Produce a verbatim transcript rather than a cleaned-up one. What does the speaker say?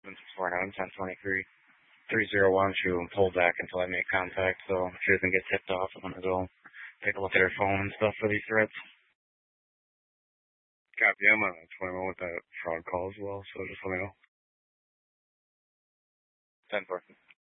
six four nine, ten twenty-three, three zero one. She will pull back until I make contact, so she doesn't get tipped off. I'm going to go take a look at her phone and stuff for these threats. Copy. I'm on twenty-one with that fraud call as well, so just let me know. ten four.